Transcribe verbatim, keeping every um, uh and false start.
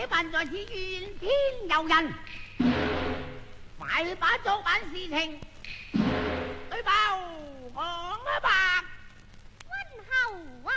這辦在此怨天尤人，快去把作辦事情